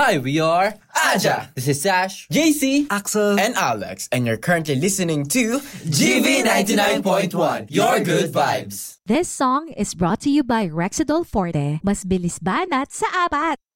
Hi, we are Aja. This is Sash, JC, Axel, and Alex, and you're currently listening to GV 99.1, your good vibes. This song is brought to you by Rexidol Forte. Mas bilis banat sa apat!